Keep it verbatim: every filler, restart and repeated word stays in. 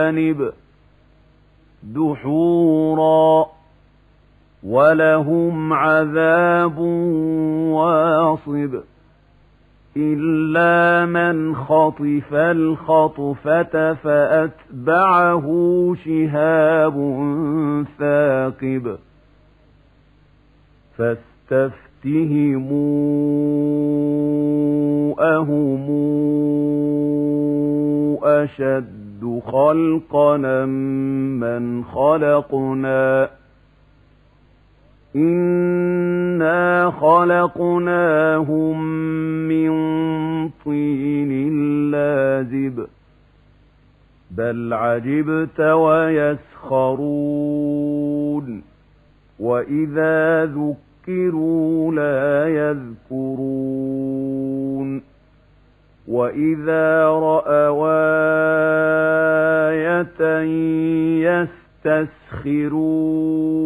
الجوانب دحورا ولهم عذاب واصب إلا من خطف الخطفة فأتبعه شهاب ثاقب فاستفتهموا أهم أشد خلقنا من خلقنا إنا خلقناهم من طين لازب بل عجبت ويسخرون وإذا ذكروا لا يذكرون وإذا رأوا آية يستسخرون